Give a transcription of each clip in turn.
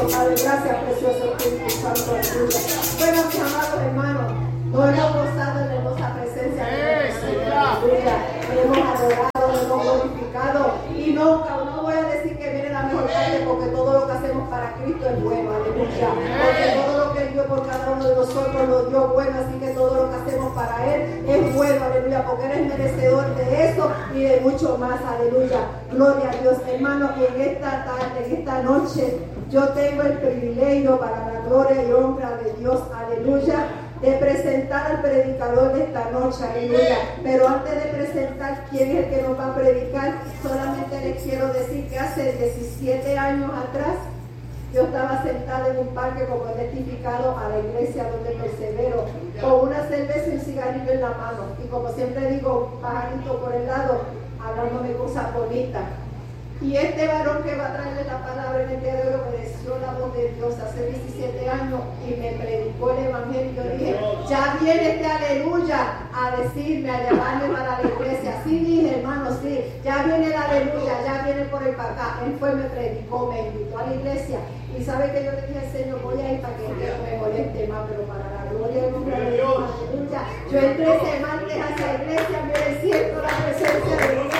Padre. Gracias, precioso Espíritu Santo. Aleluya. Bueno, mis amados hermanos, nos hemos gozado en la hermosa presencia de Dios. Aleluya. Hemos adorado, hemos glorificado. Y no voy a decir que viene la mejor parte, porque todo lo que hacemos para Cristo es bueno. Aleluya. Porque todo lo que Él dio por cada uno de nosotros lo dio bueno. Así que todo lo que hacemos para Él es bueno. Aleluya. Porque Él es merecedor de eso y de mucho más. Aleluya. Gloria a Dios. Hermanos, en esta tarde, en esta noche, yo tengo el privilegio, para la gloria y honra de Dios, aleluya, de presentar al predicador de esta noche, aleluya. Pero antes de presentar quién es el que nos va a predicar, solamente les quiero decir que hace 17 años atrás yo estaba sentada en un parque, como he testificado, a la iglesia donde persevero, con una cerveza y un cigarrillo en la mano, y como siempre digo, pajarito por el lado, hablándome cosas bonitas. Y este varón que va a traerle la palabra en el día de hoy obedeció la voz de Dios hace 17 años y me predicó el evangelio. Yo dije, ya viene este aleluya a decirme, a llevarme para la iglesia. Sí dije, hermano, sí, ya viene el aleluya, ya viene por el para acá. Él fue, me predicó, me invitó a la iglesia. Y sabe que yo le dije al Señor, voy a ir para que no me moleste más, pero para la gloria y honra de Dios, aleluya. Yo entré semantes a esa iglesia, me siento la presencia de Dios.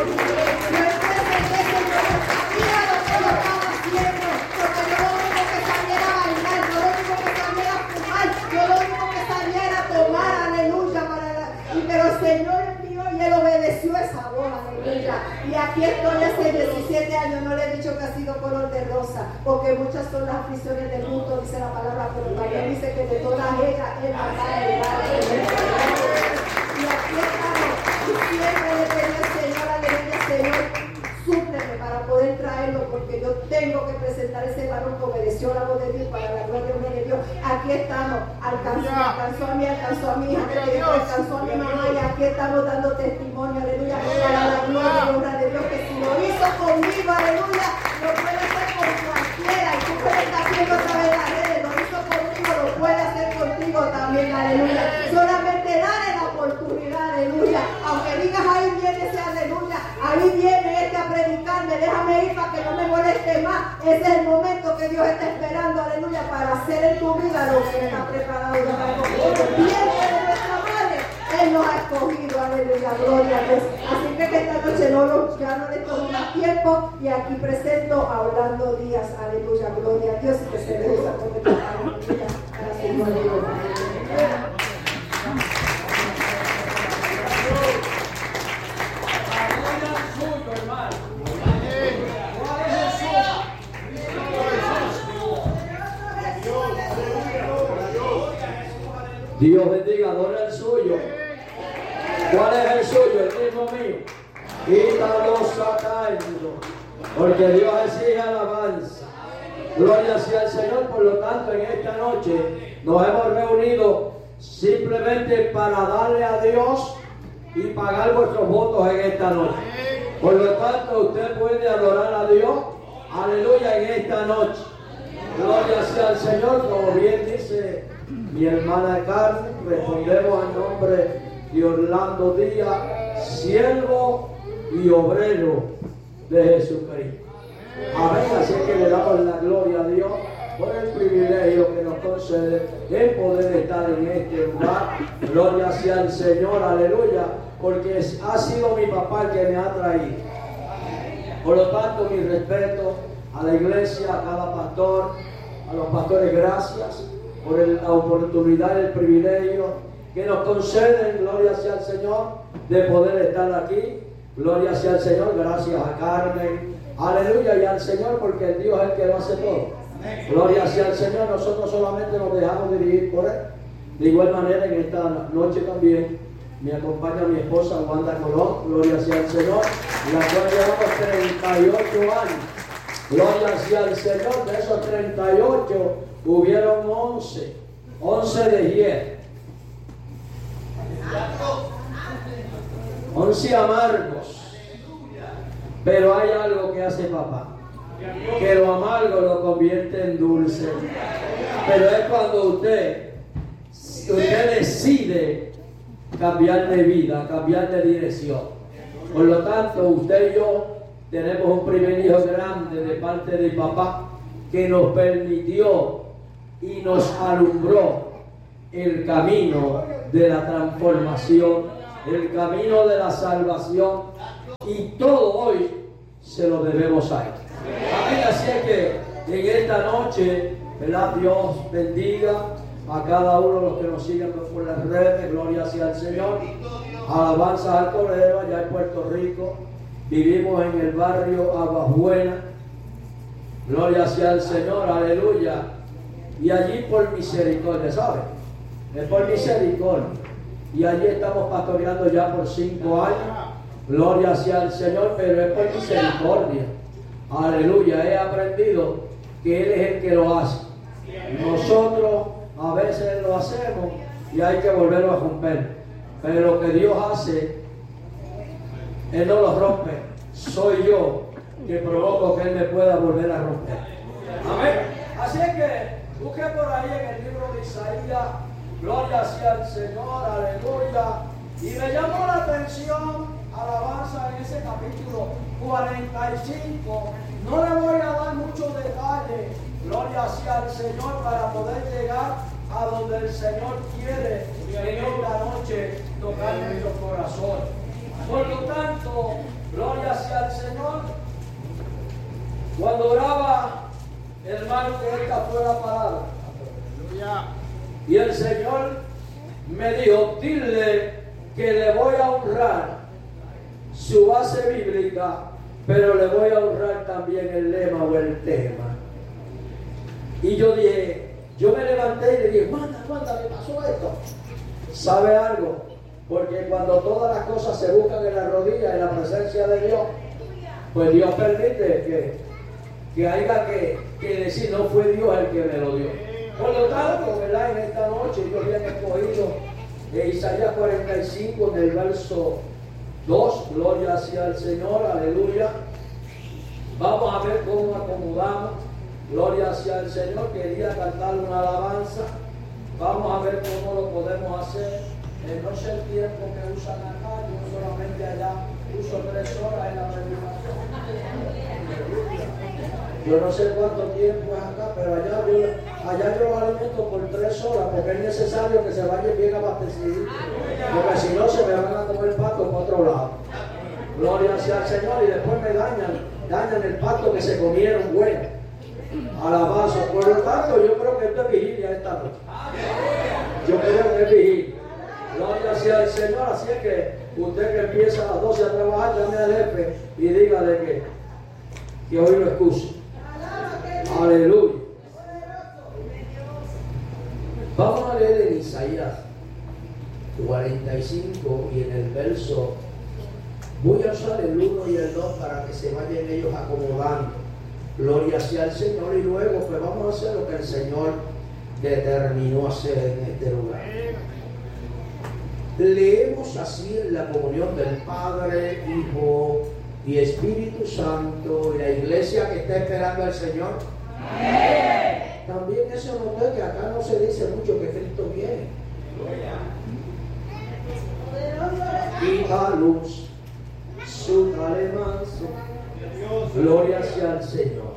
Pero el Señor envió y Él obedeció esa voz, aleluya. Y aquí estoy hace 17 años, no le he dicho que ha sido color de rosa, porque muchas son las aflicciones del mundo, dice la palabra, pero también dice que de todas ellas Él va a llevar. Y aquí estamos, y siempre le pedí al Señor, aleluya, Señor, súpleme para poder traerlo, porque yo tengo que presentar ese varón que obedeció la voz de Dios para la gloria de Dios. Aquí estamos, alcanzó a mí, alcanzó a mi hija, alcanzó a mi mamá, y aquí estamos dando testimonio, aleluya, para la gloria y honra de Dios, que si lo hizo conmigo, aleluya, lo puede hacer con cualquiera, y tú puedes estar viendo a través de las redes, lo hizo conmigo, lo puede hacer contigo también, aleluya. Solamente dale la oportunidad, aleluya, aunque digas ahí viene ese aleluya, ahí viene este a predicarme, déjame ir para que no me moleste más. Ese es el momento que Dios está esperando, aleluya, para hacer en tu vida lo que está preparado ya para nosotros. Viene de nuestra madre, Él nos ha escogido, aleluya, gloria a Dios. Así que esta noche ya no le tomo más tiempo, y aquí presento a Orlando Díaz, aleluya, gloria a Dios, y que se le usa con esta aleluya para su gloria. Dios bendiga, adora el suyo. ¿Cuál es el suyo? El mismo mío. Quítalo sacando, porque Dios exige alabanza. Gloria sea al Señor. Por lo tanto, en esta noche nos hemos reunido simplemente para darle a Dios y pagar vuestros votos en esta noche. Por lo tanto, usted puede adorar a Dios, aleluya, en esta noche. Gloria sea al Señor, como bien dice mi hermana Carmen, respondemos al nombre de Orlando Díaz, siervo y obrero de Jesucristo. Amén. Así que le damos la gloria a Dios por el privilegio que nos concede de poder estar en este lugar. Gloria sea al Señor, aleluya, porque ha sido mi papá el que me ha traído. Por lo tanto, mi respeto a la iglesia, a cada pastor, a los pastores, gracias por la oportunidad y el privilegio que nos conceden, gloria sea al Señor, de poder estar aquí. Gloria sea al Señor, gracias a Carmen, aleluya, y al Señor, porque Dios es el que lo hace todo. Gloria sea al Señor, nosotros solamente nos dejamos dirigir por Él. De igual manera, en esta noche también me acompaña mi esposa Wanda Colón, gloria sea al Señor, la cual llevamos 38 años. Gloria sea al Señor. De esos 38 hubieron 11 de 10. 11 amargos. Pero hay algo que hace papá, que lo amargo lo convierte en dulce. Pero es cuando usted decide cambiar de vida, cambiar de dirección. Por lo tanto, usted y yo tenemos un privilegio grande de parte de papá, que nos permitió y nos alumbró el camino de la transformación, el camino de la salvación, y todo hoy se lo debemos a Él. Amén. Así es que en esta noche, ¿verdad? Dios bendiga a cada uno de los que nos siguen por las redes. Gloria sea al Señor. Alabanza al Cordero, allá en Puerto Rico. Vivimos en el barrio Aguas Buenas. Gloria sea al Señor, aleluya. Y allí por misericordia, ¿saben? Es por misericordia. Y allí estamos pastoreando ya por 5 años. Gloria sea al Señor, pero es por misericordia. Aleluya. He aprendido que Él es el que lo hace. Nosotros a veces lo hacemos y hay que volverlo a romper. Pero lo que Dios hace, Él no lo rompe. Soy yo que provoco que Él me pueda volver a romper. Amén. Así es que busque por ahí en el libro de Isaías. Gloria sea al Señor, aleluya. Y me llamó la atención, alabanza, en ese capítulo 45. No le voy a dar muchos detalles, gloria sea al Señor, para poder llegar a donde el Señor quiere en esta noche tocar nuestro corazón. Por lo tanto, gloria sea al Señor. Cuando oraba, hermano, que esta fue la palabra. Y el Señor me dijo, dile que le voy a honrar su base bíblica, pero le voy a honrar también el lema o el tema. Y yo dije, yo me levanté y le dije, Wanda, me pasó esto. ¿Sabe algo? Porque cuando todas las cosas se buscan en la rodilla, en la presencia de Dios, pues Dios permite que haya que decir, no fue Dios el que me lo dio. Por lo tanto, ¿verdad? En esta noche yo había escogido Isaías 45 en el verso 2, gloria sea al Señor, aleluya. Vamos a ver cómo acomodamos, gloria sea al Señor. Quería cantar una alabanza, vamos a ver cómo lo podemos hacer. No sé el tiempo que usan acá, yo solamente allá uso 3 horas en la predicación. Yo no sé cuánto tiempo es acá, pero allá yo los alimento por 3 horas, porque es necesario que se vayan bien abastecidos, porque si no se me van a comer pasto por otro lado. Gloria sea al Señor, y después me dañan el pasto que se comieron bueno. Alabanza. Por lo tanto, yo creo que esto es vigilia esta noche. Yo creo que es vigilia. Gloria sea al Señor. Así es que usted que empieza a las 12 a trabajar, llame al jefe y dígale que hoy lo excuse. Aleluya. Vamos a leer en Isaías 45 y en el verso, voy a usar el 1 y el 2 para que se vayan ellos acomodando. Gloria sea al Señor. Y luego pues vamos a hacer lo que el Señor determinó hacer en este lugar. Leemos así en la comunión del Padre, Hijo y Espíritu Santo, y la iglesia que está esperando al Señor. ¡Amén! También eso noté que acá no se dice mucho que Cristo viene. Hija luz, su manso, gloria sea al Señor.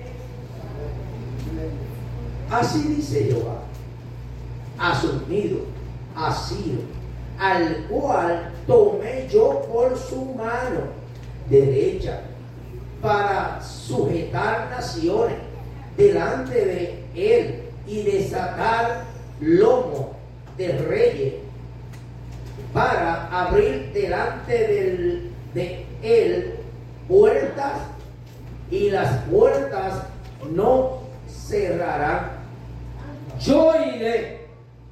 Así dice Jehová, asumido, asido, al cual tomé yo por su mano derecha para sujetar naciones delante de él y desatar lomo de reyes, para abrir delante de él puertas, y las puertas no cerrarán. Yo iré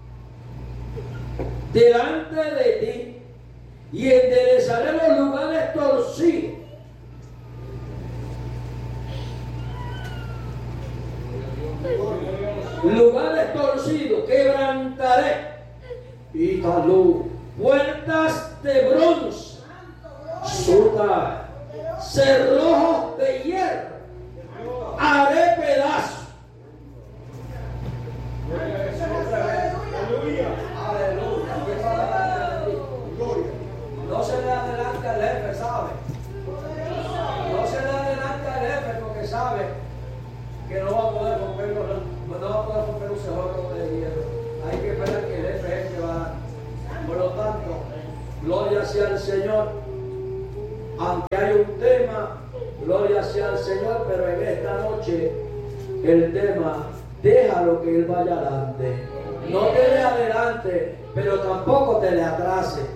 delante de ti y enderezaré los lugares torcidos. Lugares torcidos quebrantaré, y talú, puertas de bronce, cerrojos de hierro haré pedazos. No se le adelante al jefe, ¿sabe? No se le adelante al jefe porque sabe que no va a poder no va a poder romper un cerrojo de hierro. Hay que esperar que el FG va. Por lo tanto, gloria sea al Señor. Aunque hay un tema, gloria sea al Señor, pero en esta noche el tema, déjalo que Él vaya adelante. No te le adelante, pero tampoco te le atrase.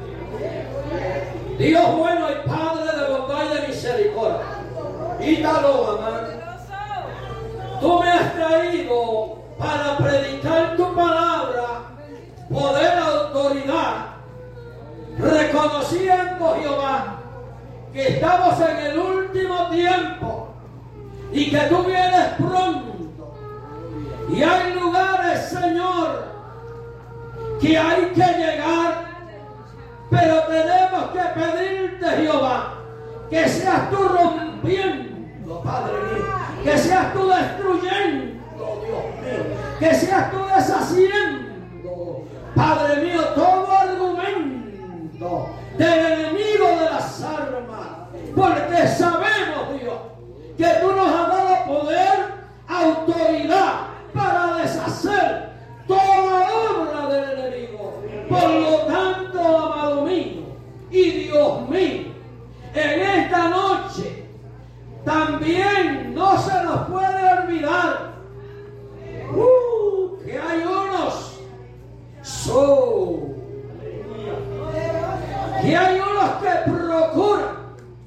Dios bueno y Padre de bondad y de misericordia. Ítalo, amado. Tú me has traído para predicar tu palabra, poder, autoridad, reconociendo, Jehová, que estamos en el último tiempo y que tú vienes pronto. Y hay lugares, Señor, que hay que llegar, pero tenemos que pedirte, Jehová, que seas tú rompiendo, Padre mío, que seas tú destruyendo, Dios mío, que seas tú deshaciendo, Padre mío, todo argumento del enemigo de las almas, porque sabemos, Dios, que tú nos has dado poder, autoridad para deshacer toda obra del enemigo. Por lo tanto, amado mío y Dios mío, en esta noche también no se nos puede olvidar que hay unos que procuran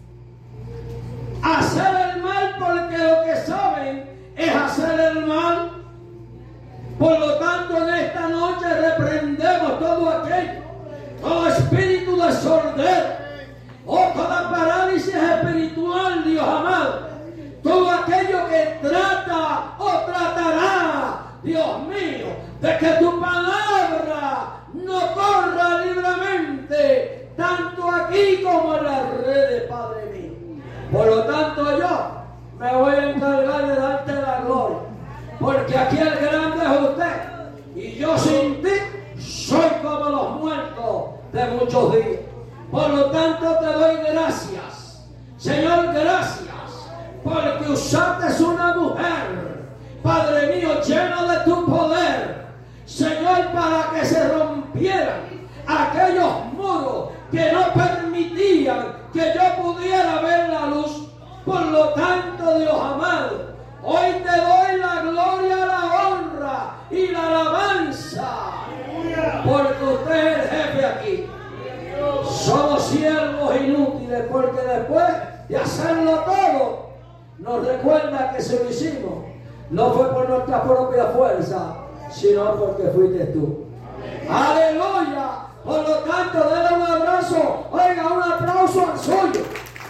hacer el mal porque lo que saben es hacer el mal. Por lo tanto, en esta noche reprendemos todo aquello, todo espíritu de sordera, toda parálisis espiritual, Dios amado, todo aquello que trata o tratará, Dios mío, de que tu palabra no corra libremente, tanto aquí como en las redes, Padre mío. Por lo tanto, yo me voy a encargar de darte la gloria, porque aquí el grande es usted, y yo sin ti soy como los muertos de muchos días. Por lo tanto, te doy gracias, Señor, gracias, porque usaste una mujer, Padre mío, llena de tu poder, Señor, para que se rompieran aquellos muros que no permitían que yo pudiera ver la luz. Por lo tanto, Dios amado, hoy te doy la gloria, la honra y la alabanza, porque usted es el jefe aquí. Somos siervos inútiles, porque después de hacerlo todo, nos recuerda que si lo hicimos, no fue por nuestra propia fuerza, sino porque fuiste tú. Aleluya. Por lo tanto, denle un abrazo, oiga, un aplauso al suyo.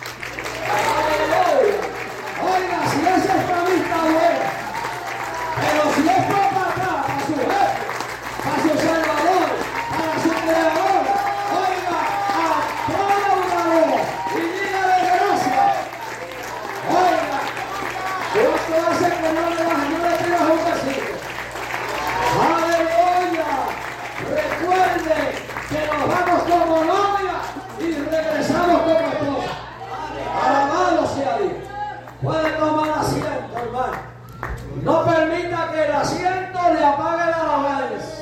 Aleluya. Oiga, si esa es está buena, pero si es para acá, para su jefe, para su salvador, para su creador, oiga, apláudalo y dígale gracias. Oiga, ¿cuánto hace que no le tiras un besito? Aleluya. Recuerde que nos vamos como novia y regresamos como esposa. Alabado sea Dios. Puede tomar asiento, hermano. No permita que el asiento le apague la alabanza.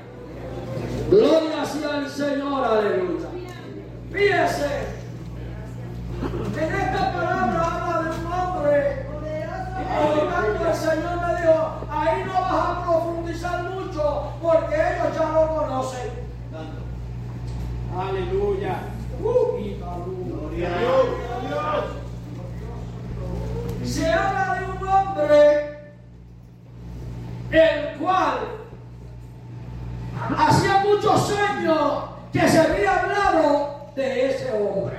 Gloria sea al Señor, aleluya. Fíjese, en esta palabra habla de un hombre, y por lo tanto el Señor me dijo, ahí no vas a profundizar mucho, porque ellos ya lo conocen. Aleluya. Gloria a Dios. Se habla de un hombre el cual hacía muchos años que se había hablado de ese hombre.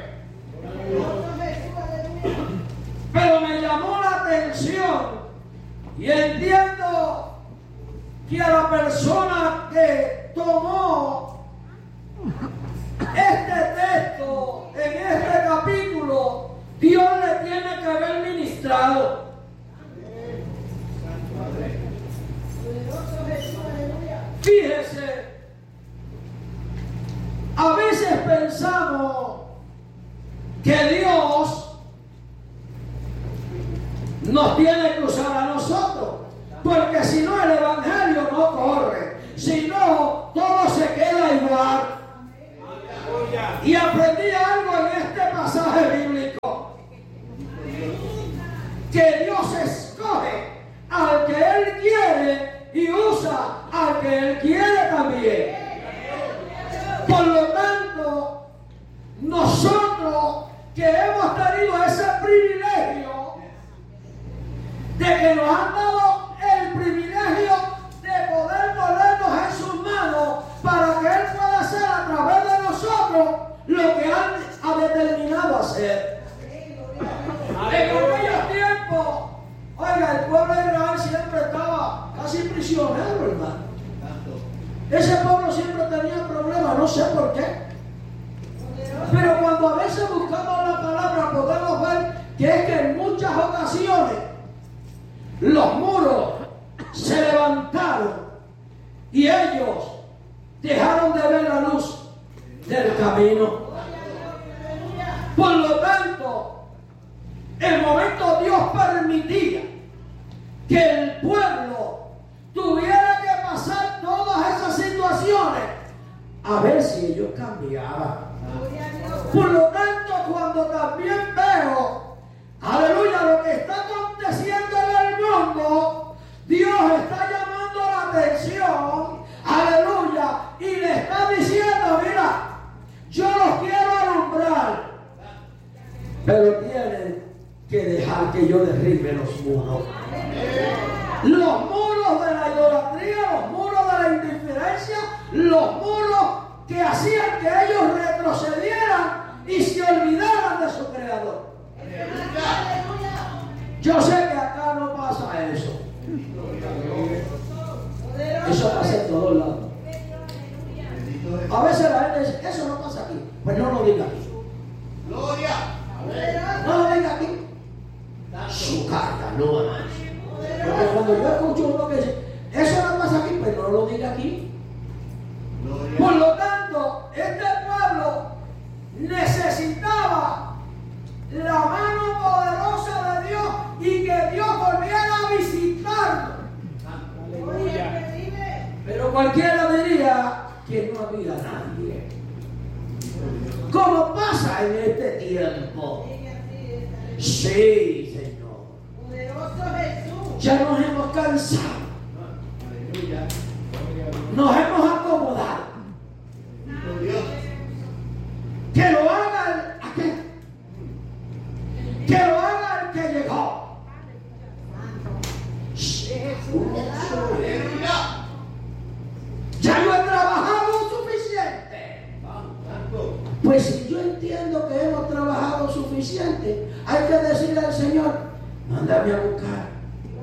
Pero me llamó la atención y entiendo que a la persona que tomó este texto en este capítulo, Dios le tiene que haber ministrado. Fíjese, a veces pensamos que Dios nos tiene que usar a nosotros. porque si no el evangelio no corre, si no todo se queda igual. Y aprendí algo en este pasaje bíblico, que Dios escoge al que Él quiere y usa al que Él quiere también. Por lo tanto, nosotros que hemos tenido ese privilegio de que nos han dado el privilegio de poder ponernos en sus manos para que Él pueda hacer a través de nosotros lo que Él ha determinado hacer. En aquellos tiempos, oiga, el pueblo de Israel siempre estaba casi prisionero, hermano. Ese pueblo siempre tenía problemas, no sé por qué. Pero cuando a veces buscamos la palabra, podemos ver que es que en muchas ocasiones los muros se levantaron y ellos dejaron de ver la luz del camino. Por lo tanto, el momento Dios permitía que el pueblo tuviera que pasar todas esas situaciones a ver si ellos cambiaban. Por lo tanto, cuando también veo, aleluya, lo que está aconteciendo en el mundo, Dios está llamando la atención, aleluya, y le está diciendo, mira, yo los quiero alumbrar, pero tienen que dejar que yo derribe los muros. Los muros de la idolatría, los muros de la indiferencia, los muros que hacían que ellos retrocedieran y se olvidaran de su Creador. Yo sé que acá no pasa eso. Eso pasa en todos lados. A veces la gente dice, eso no pasa aquí. Pues no lo diga aquí. No lo diga aquí. Su carga, no más. Porque cuando yo escucho uno que dice, eso no pasa aquí, pues no lo diga aquí. Por lo tanto, este pueblo necesitaba la mano poderosa de Dios y que Dios volviera a visitarlo. Pero cualquiera diría que no había nadie. Como pasa en este tiempo. Sí, Señor. Ya nos hemos cansado. Nos hemos acomodado. Que lo haga aquel. Que lo haga el que llegó. Ya yo he trabajado suficiente. Pues si yo entiendo que hemos trabajado suficiente, hay que decirle al Señor, mándame a buscar.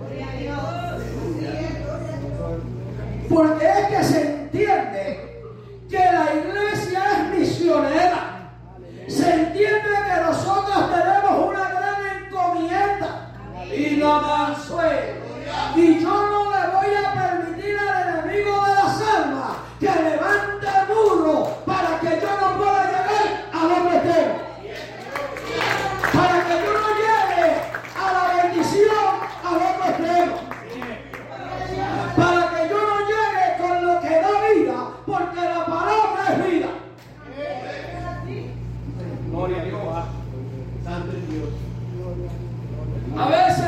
Porque es que se entiende que la iglesia es misionera. Se entiende que nosotros tenemos una gran encomienda. Y no más fue. Y yo no le voy a permitir al enemigo de las almas que levante el muro para que yo no pueda llegar a donde esté. Para que yo no llegue a la bendición a donde esté. Para que yo no llegue con lo que da vida, porque la palabra es vida. Gloria a Dios. Santo es Dios. A veces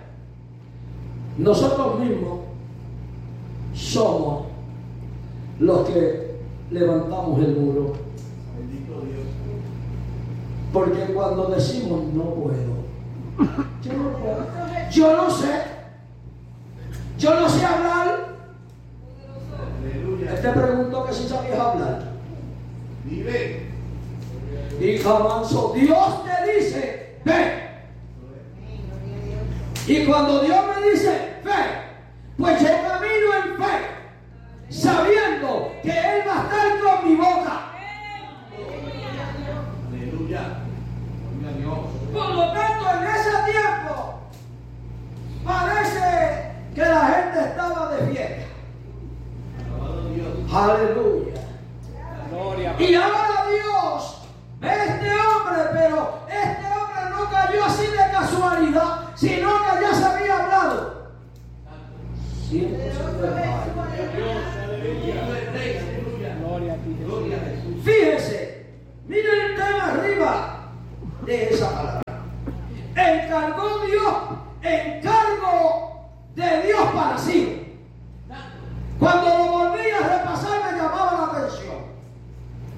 nosotros mismos somos los que levantamos el muro. Bendito Dios. Porque cuando decimos no puedo, yo no puedo, yo no sé hablar. Aleluya. Él te preguntó que si sabías hablar. Vive. Hija manso, Dios te dice, ve. Y cuando Dios me dice, ve, pues yo camino en fe, sabiendo que Él va a estar con mi boca. Aleluya. Gloria a Dios. Por lo tanto, en ese tiempo, parece que la gente estaba de fiesta. Alabado Dios. Aleluya. Gloria. Y ahora Dios ve a este hombre, pero este hombre no cayó así de casualidad, sino que ya se había hablado. arriba de esa palabra. Encargó Dios, encargo de Dios para sí. Cuando lo volví a repasar